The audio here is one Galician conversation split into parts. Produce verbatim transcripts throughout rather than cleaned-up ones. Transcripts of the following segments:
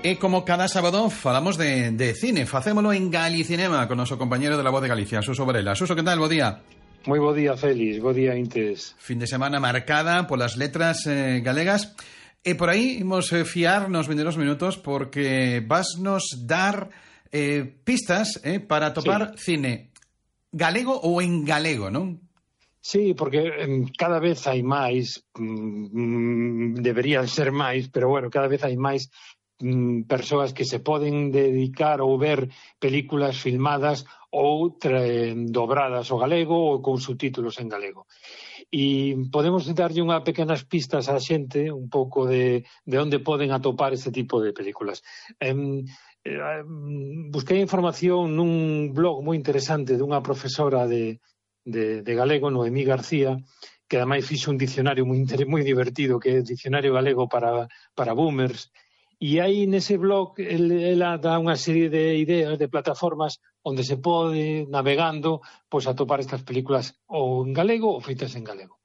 E como cada sábado falamos de, de cine, facémolo en Galicinema con noso compañero de La Voz de Galicia, Suso Varela. Suso, que tal? Bo día. Moi bo día, Félix, bo día, Intes. Fin de semana marcada polas letras eh, galegas. E por aí imos eh, fiar nos vindeiros minutos porque vasnos dar eh, pistas eh, para topar sí. Cine galego ou en galego, non? Sí, porque eh, cada vez hai máis, mm, deberían ser máis, pero bueno, cada vez hai máis mm, persoas que se poden dedicar ou ver películas filmadas ou tra- dobradas ao galego ou con subtítulos en galego. E podemos darlle unha pequenas pistas á xente un pouco de, de onde poden atopar este tipo de películas. Eh, eh, busquei información nun blog moi interesante dunha profesora de De, de galego, Noemí García, que ademais fixo un dicionario moi, moi divertido, que é o Dicionario Galego para, para Boomers, e aí nese blog el, ela dá unha serie de ideas, de plataformas onde se pode, navegando, pois atopar estas películas ou en galego ou feitas en galego.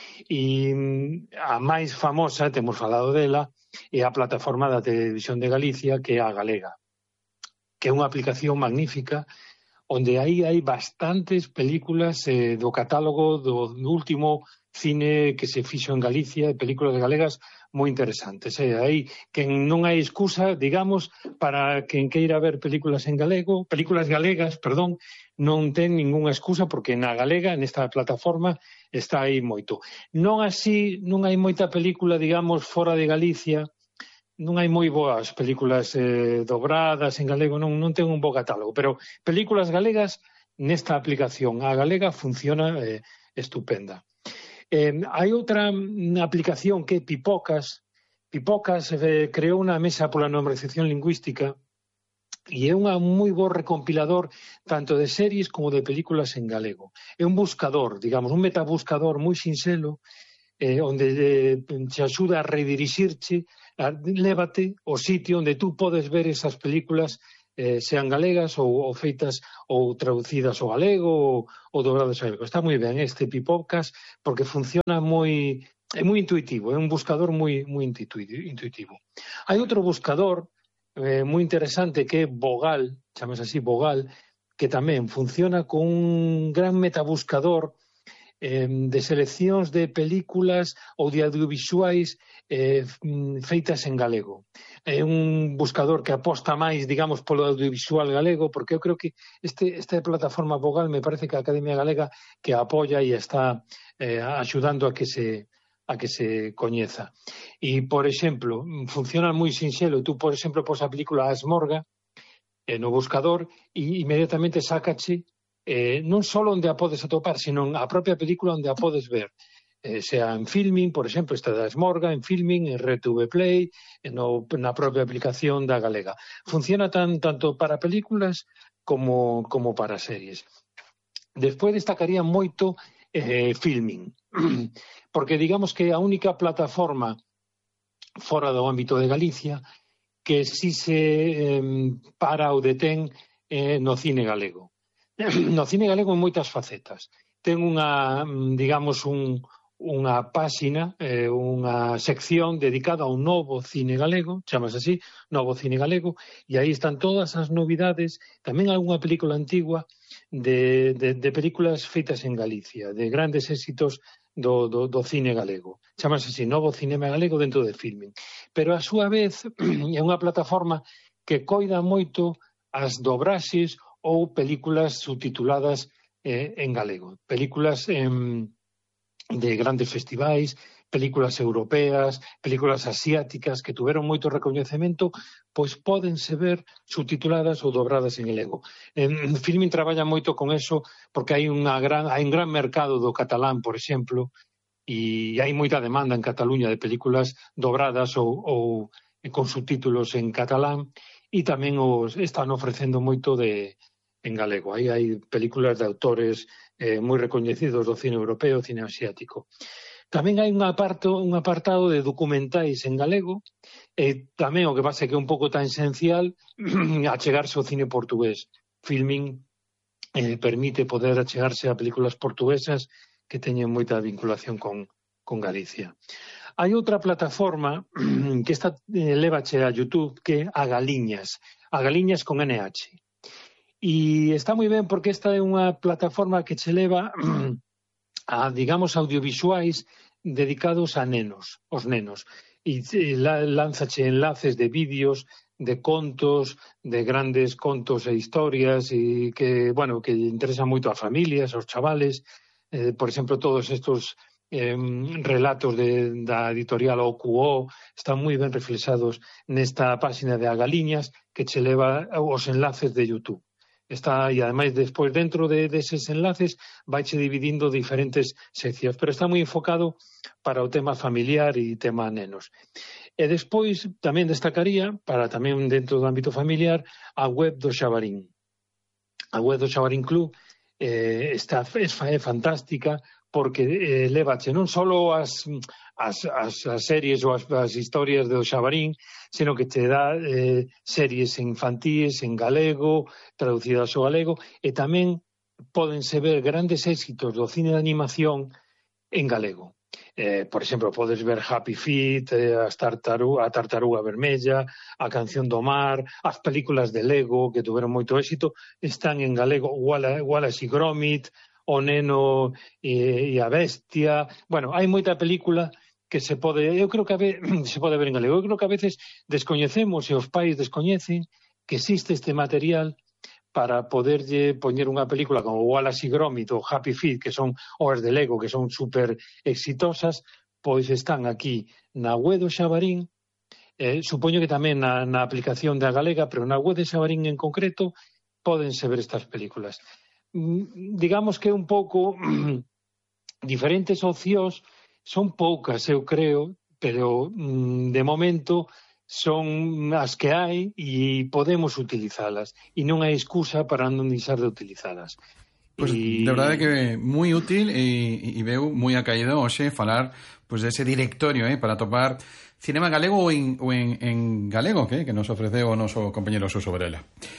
E a máis famosa, temos falado dela, é a plataforma da Televisión de Galicia, que é a Galega, que é unha aplicación magnífica onde aí hai bastantes películas eh, do catálogo do último cine que se fixo en Galicia, películas galegas moi interesantes. Eh. Aí que non hai excusa, digamos, para quen queira ver películas en galego, películas galegas, perdón, non ten ningunha excusa porque na galega, nesta plataforma, está aí moito. Non así, non hai moita película, digamos, fora de Galicia. Non hai moi boas películas eh, dobradas en galego, non, non ten un bo catálogo, pero películas galegas nesta aplicación, a galega funciona eh, estupenda. Eh, hai outra aplicación que é Pipocas. Pipocas eh, creou unha mesa pola normalización lingüística e é un moi bo recompilador tanto de series como de películas en galego. É un buscador, digamos, un metabuscador moi sinxelo, eh, onde eh, te axuda a redirixirche, lévate ao sitio onde tú podes ver esas películas, eh, sean galegas ou, ou feitas ou traducidas ao galego ou, ou dobradas ao galego. Está moi ben este Pipocas porque funciona moi, é moi intuitivo, é un buscador moi, moi intuitivo. Hai outro buscador eh, moi interesante que é Vogal, chamas así Vogal, que tamén funciona con un gran metabuscador de seleccións de películas ou de audiovisuais eh, feitas en galego. É un buscador que aposta máis, digamos, polo audiovisual galego, porque eu creo que este, esta plataforma Vogal me parece que a Academia Galega que apoia e está eh, axudando a que se a que se coñeza. E, por exemplo, funciona moi sinxelo. Tú, por exemplo, pos a película Asmorga eh, no buscador e inmediatamente sácache Eh, non só onde a podes atopar, sino a propia película onde a podes ver. Eh, sea en Filmin, por exemplo, esta da Esmorga, en Filmin, en R T V Play, no, na propia aplicación da Galega. Funciona tan, tanto para películas como, como para series. Despois destacaría moito eh, Filmin, porque digamos que é a única plataforma fora do ámbito de Galicia que si se eh, para ou detén eh, no cine galego. No cine galego en moitas facetas. Ten unha, digamos, un, unha páxina, eh, unha sección dedicada ao novo cine galego, chamas así, novo cine galego, e aí están todas as novidades, tamén algunha película antigua de, de, de películas feitas en Galicia, de grandes éxitos do, do, do cine galego. Chamas así, novo cinema galego dentro de Filmin. Pero a súa vez é unha plataforma que coida moito as dobraxes ou películas subtituladas eh, en galego. Películas eh, de grandes festivais, películas europeas, películas asiáticas que tuveron moito recoñecemento, pois pódense ver subtituladas ou dobradas en galego. En Filmin traballa moito con eso porque hai, unha gran, hai un gran mercado do catalán, por exemplo, e hai moita demanda en Cataluña de películas dobradas ou, ou con subtítulos en catalán, e tamén os están ofrecendo moito de en galego. Aí hai películas de autores eh, moi recoñecidos do cine europeo, cine asiático. Tamén hai un apartado, un apartado de documentais en galego, e tamén o que pasa é que é un pouco tan esencial achegarse ao cine portugués. Filmin eh, permite poder achegarse a películas portuguesas que teñen moita vinculación con, con Galicia. Hai outra plataforma que esta eh, lévache a YouTube, que é a Galiñas, a Galiñas con N H. E está moi ben porque esta é unha plataforma que che leva a, digamos, audiovisuais dedicados a nenos, os nenos. E lánzache enlaces de vídeos, de contos, de grandes contos e historias e que, bueno, que interesan moito a familias, aos chavales. Eh, por exemplo, todos estos eh, relatos de, da editorial O Q O están moi ben reflexados nesta páxina de Agaliñas que che leva os enlaces de YouTube. Está, e ademais despois dentro de deses enlaces vaiche dividindo diferentes seccións, pero está moi enfocado para o tema familiar e tema nenos. E despois tamén destacaría, para tamén dentro do ámbito familiar, a web do Xabarín. A web do Xabarín Club eh, está, é, é fantástica porque eh, levache non só as, as, as, as series ou as, as historias do Xabarín, sino que te dá eh, series infantíes en galego, traducidas ao galego, e tamén pódense ver grandes éxitos do cine de animación en galego. Eh, por exemplo, podes ver Happy Feet, eh, as tartaru, a Tartaruga Vermella, a Canción do Mar, as películas de Lego que tuveron moito éxito, están en galego, Wallace e Gromit, O Neno e, e a Bestia. Bueno, hai moita película que se pode, eu creo que a ve, se pode ver en galego. Eu creo que a veces descoñecemos e os pais descoñecen que existe este material para poderlle poñer unha película como Wallace e Gromit ou Happy Feet, que son obras de Lego, que son super exitosas, pois están aquí na web do Xabarín, eh, supoño que tamén na, na aplicación da Galega, pero na web de Xabarín en concreto pódense ver estas películas. Digamos que un pouco diferentes opcións, son poucas, eu creo, pero de momento son as que hai e podemos utilizalas e non hai excusa para non deixar de utilizalas. Pues y... de verdade que moi útil e, e veu moi acaído hoxe falar pues, dese directorio eh, para topar cinema galego ou en, ou en, en galego que, que nos ofreceu o noso compañero Suso Varela.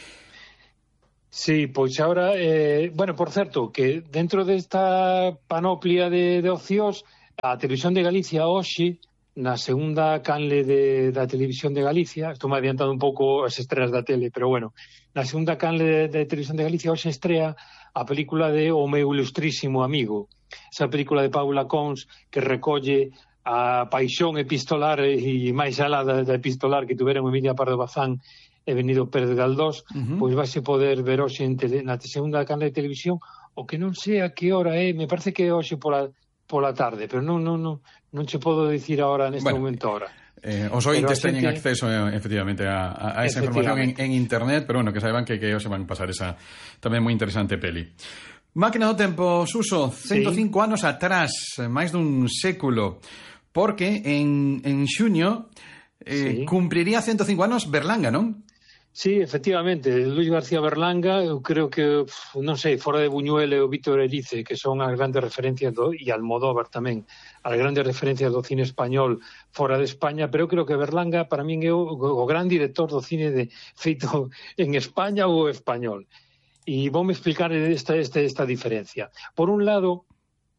Sí, pois agora, eh, bueno, por certo, que dentro desta panoplia de, de opcións, a Televisión de Galicia hoxe, na segunda canle de, da Televisión de Galicia, estou me adiantando un pouco as estreas da tele, pero bueno, na segunda canle de, de Televisión de Galicia hoxe estrea a película de O meu ilustrísimo amigo, esa película de Paula Cons que recolle a paixón epistolar e máis alá da, da epistolar que tuveron Emilia Pardo Bazán e Benito Pérez Galdós, uh-huh. pois vais poder ver hoxe en tele, na segunda canle de televisión, o que non sei a que hora é, me parece que é hoxe pola, pola tarde, pero non, non, non, non che podo dicir agora neste bueno, momento ahora. Eh, os ointes teñen que... acceso efectivamente a, a, a esa información en, en internet, pero bueno, que saiban que, que hoxe van pasar esa tamén moi interesante peli. Máquina do tempo, Suso, ciento cinco sí. anos atrás, máis dun século, porque en, en xuño eh, sí. cumpriría ciento cinco anos Berlanga, non? Sí, efectivamente, Luis García Berlanga, eu creo que, non sei, fora de Buñuel e o Víctor Erice, que son as grandes referencias, do, e Almodóvar tamén, as grandes referencias do cine español fora de España, pero eu creo que Berlanga, para min, é o, o gran director do cine de, feito en España ou español. E voume explicar esta, esta, esta diferencia. Por un lado,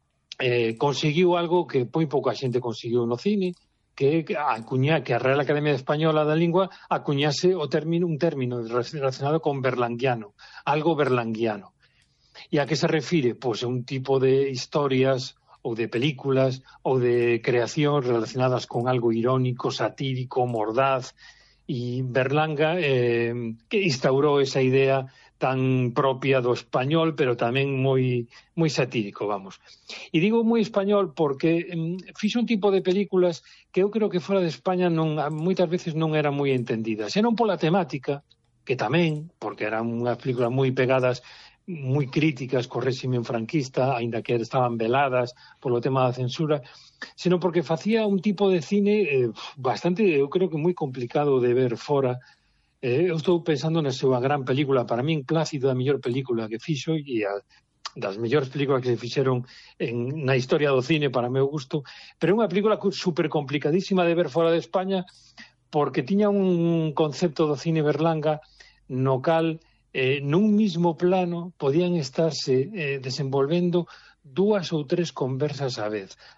eh, conseguiu algo que moi pouca xente conseguiu no cine, que acuña, que a Real Academia Española da Lingua acuñase o término, un término relacionado con berlanguiano, algo berlanguiano. E a que se refire? Pois a un tipo de historias ou de películas ou de creacións relacionadas con algo irónico, satírico, mordaz, e Berlanga eh, que instaurou esa idea tan propia do español, pero tamén moi moi satírico, vamos. E digo moi español porque mm, fixo un tipo de películas que eu creo que fora de España non, moitas veces non eran moi entendidas. E non pola temática, que tamén, porque eran unhas películas moi pegadas, moi críticas co réximen franquista, aínda que estaban veladas polo tema da censura, sino porque facía un tipo de cine eh, bastante, eu creo que moi complicado de ver fora. Eh, eu estou pensando na súa gran película, para min Plácido, a mellor película que fixo e a, das mellores películas que se fixeron en, na historia do cine para meu gusto, pero é unha película super complicadísima de ver fora de España porque tiña un concepto do cine Berlanga no cal eh, nun mismo plano podían estarse eh, desenvolvendo dúas ou tres conversas á vez.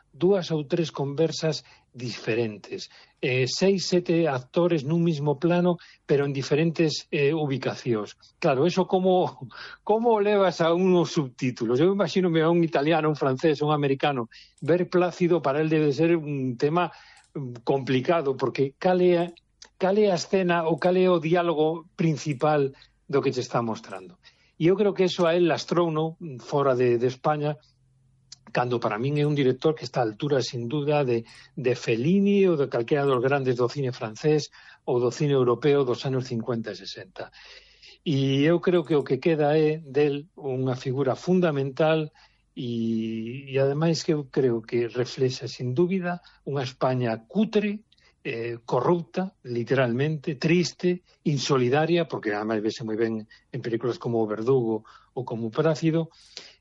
dúas ou tres conversas diferentes, eh, seis, sete actores nun mismo plano, pero en diferentes eh, ubicacións. Claro, eso como, como levas a unos subtítulos? Eu imagino a un italiano, un francés, un americano, ver Plácido para él debe ser un tema complicado, porque cal é, cal é a escena ou cal é o diálogo principal do que te está mostrando. E eu creo que eso a él lastrouno fora de, de España, cando para min é un director que está a altura, sin duda, de, de Fellini ou de calquera dos grandes do cine francés ou do cine europeo dos anos cincuenta e sesenta. E eu creo que o que queda é del unha figura fundamental e, e ademais que eu creo que reflexa, sin dúbida, unha España cutre, eh, corrupta, literalmente, triste, insolidaria, porque ademais vese moi ben en películas como O Verdugo ou como Plácido.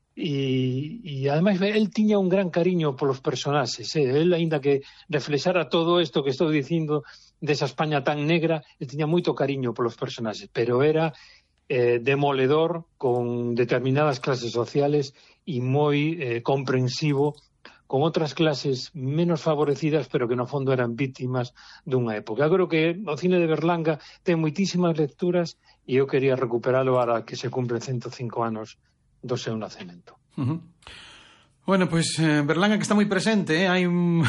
E, e ademais el tiña un gran cariño polos personaxes, eh? El, aínda que reflexara todo isto que estou dicindo desa España tan negra, el tiña moito cariño polos personaxes, pero era eh, demoledor con determinadas clases sociales e moi eh, comprensivo con outras clases menos favorecidas, pero que no fondo eran víctimas dunha época. Eu creo que o cine de Berlanga ten moitísimas lecturas e eu quería recuperalo para que se cumplen ciento cinco anos do seu nacemento. Uh-huh. Bueno, pois pues, eh, Berlanga que está moi presente, eh? hai un...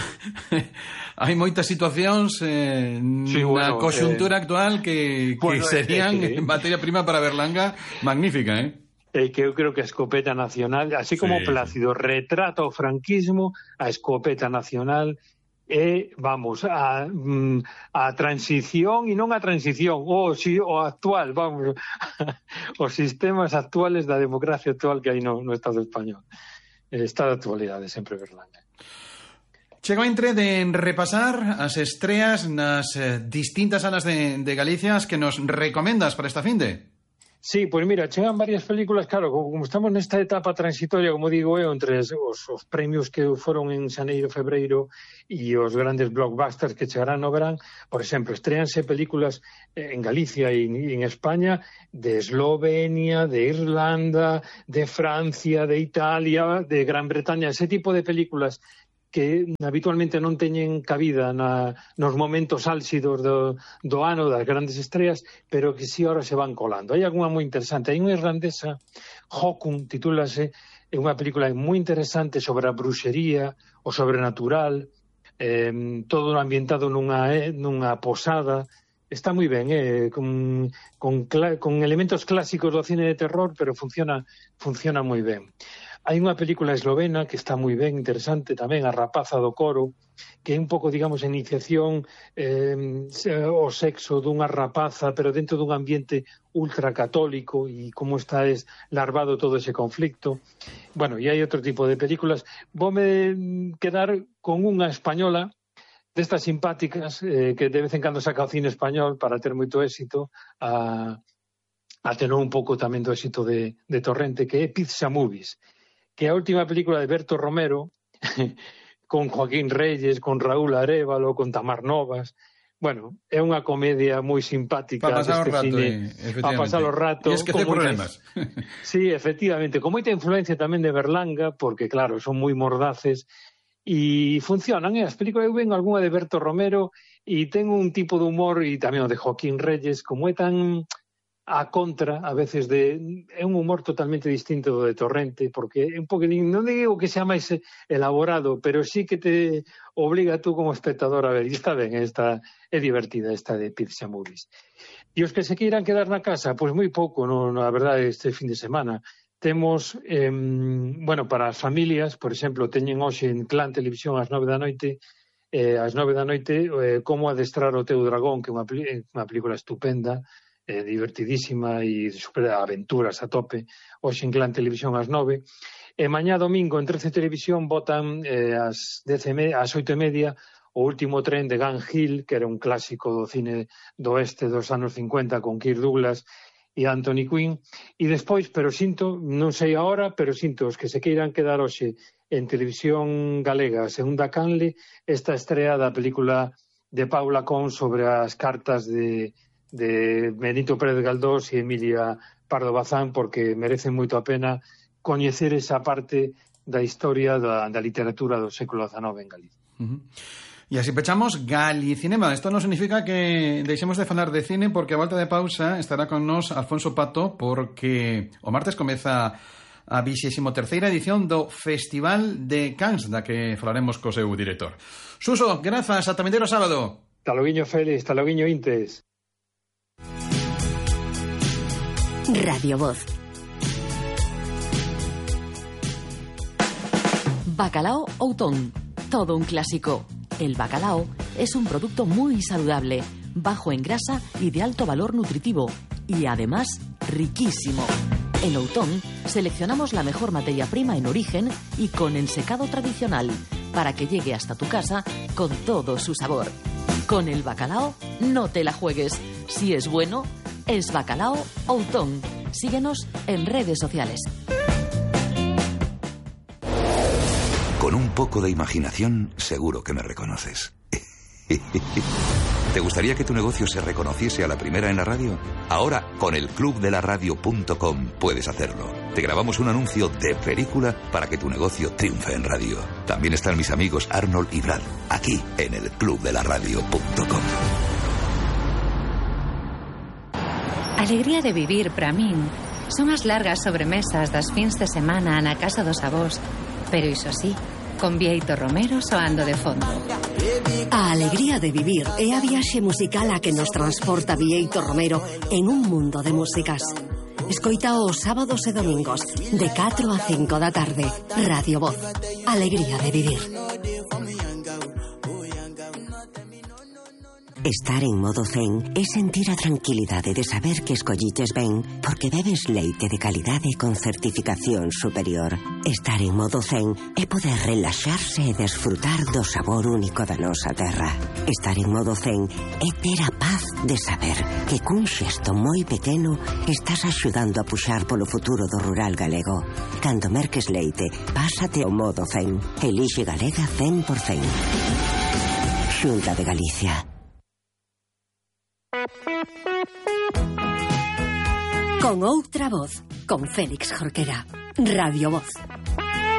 hai moitas situacións eh, sí, na bueno, coxuntura eh... actual que, que bueno, serían eh, eh, materia prima para Berlanga magnífica, eh? Eh, que eu creo que a escopeta nacional, así como sí, Plácido sí. retrata o franquismo, a escopeta nacional é, vamos, a, a transición e non a transición, o, si, o actual, vamos, os sistemas actuales da democracia actual que hai no, no Estado español. Está de actualidade sempre Berlanga. Chega o entre de repasar as estreas nas eh, distintas salas de, de Galicia que nos recomendas para esta finde. Sí, pois pues mira, chegan varias películas, claro, como estamos nesta etapa transitoria, como digo eu, entre os, os premios que foron en xaneiro, febreiro e os grandes blockbusters que chegarán no verán, por exemplo, estreanse películas en Galicia e en España de Eslovenia, de Irlanda, de Francia, de Italia, de Gran Bretaña, ese tipo de películas que habitualmente non teñen cabida na, nos momentos álxidos do, do ano das grandes estreas, pero que si ahora se van colando. Hai algunha moi interesante. Hai unha irlandesa, Hokun, titúlase, é unha película moi interesante sobre a bruxería, o sobrenatural, eh, todo ambientado nunha, eh, nunha posada. Está moi ben, eh, con, con, con elementos clásicos do cine de terror, pero funciona, funciona moi ben. Hai unha película eslovena que está moi ben, interesante tamén, A rapaza do coro, que é un pouco, digamos, a iniciación eh, o sexo dunha rapaza, pero dentro dun ambiente ultracatólico e como está es larvado todo ese conflicto. Bueno, e hai outro tipo de películas. Voume quedar con unha española destas simpáticas eh, que de vez en cando saca o cine español para ter moito éxito, a, a tener un pouco tamén do éxito de, de Torrente, que é Pizza Movies, que é a última película de Berto Romero, con Joaquín Reyes, con Raúl Arévalo, con Tamar Novas. Bueno, é unha comedia moi simpática. Para pasar o rato, cine, eh, para pasar o rato. E esquecer problemas. Sí, efectivamente, con moita influencia tamén de Berlanga, porque claro, son moi mordaces, e funcionan, eh? As películas, eu ven algunha de Berto Romero, e ten un tipo de humor, e tamén o de Joaquín Reyes, como é tan a contra, a veces, de é un humor totalmente distinto do de Torrente, porque é un poquinho, non digo que sea máis elaborado, pero sí que te obliga tú como espectador a ver, e está ben, esta, é divertida esta de Pizza Movies. E os que se queiran quedar na casa, pois moi pouco, no, no, a verdade, este fin de semana. Temos, eh, bueno, para as familias, por exemplo, teñen hoxe en Clan Televisión ás nove da noite, eh, ás nove da noite, eh, Como adestrar o teu dragón, que é unha, unha película estupenda, eh, divertidísima e super aventuras a tope, hoxe en Clan Televisión ás nove. E mañá domingo en trece Televisión botan eh, ás, dez e media, ás oito e media o último tren de Gun Hill, que era un clásico do cine do oeste dos anos cincuenta con Kirk Douglas e Anthony Quinn, e despois, pero sinto, non sei a hora, pero sinto os que se queiran quedar hoxe en Televisión Galega, segunda canle, esta estrea da película de Paula Con sobre as cartas de, de Benito Pérez Galdós e Emilia Pardo Bazán, porque merecen moito a pena coñecer esa parte da historia da, da literatura do século dezenove en Galicia. Uh-huh. E así pechamos Galicinema. Isto non significa que deixemos de falar de cine, porque a volta de pausa estará con nos Alfonso Pato, porque o martes comeza a vixésima terceira edición do Festival de Cannes, da que falaremos co seu director. Suso, grazas, ata vindeiro sábado. Taloguiño Félix, taloguiño Intes. Radio Voz. Bacalao Outón, todo un clásico. El bacalao es un producto muy saludable, bajo en grasa y de alto valor nutritivo, y además riquísimo. En Outón seleccionamos la mejor materia prima en origen y con ensecado tradicional, para que llegue hasta tu casa con todo su sabor. Con el bacalao no te la juegues. Si es bueno, es Bacalao Outón. Síguenos en redes sociales. Con un poco de imaginación, seguro que me reconoces. ¿Te gustaría que tu negocio se reconociese a la primera en la radio? Ahora, con el club de la radio punto com puedes hacerlo. Te grabamos un anuncio de película para que tu negocio triunfe en radio. También están mis amigos Arnold y Brad, aquí en el club de la radio punto com. Alegría de vivir para min son as largas sobremesas das fins de semana na casa dos avós, pero iso sí, con Bieito Romero soando de fondo. A alegría de vivir é a viaxe musical a que nos transporta Bieito Romero en un mundo de músicas. Escoita os sábados e domingos de catro a cinco da tarde. Radio Voz. Alegría de vivir. Estar en modo zen é sentir a tranquilidade de saber que escolliches ben porque bebes leite de calidade con certificación superior. Estar en modo zen é poder relaxarse e desfrutar do sabor único da nosa terra. Estar en modo zen é ter a paz de saber que cun xesto moi pequeno estás axudando a puxar polo futuro do rural galego. Cando merques leite, pásate ao modo zen. Elixe Galega cen por cen. Xunta de Galicia. Con outra voz, con Félix Jorquera. Radio Voz.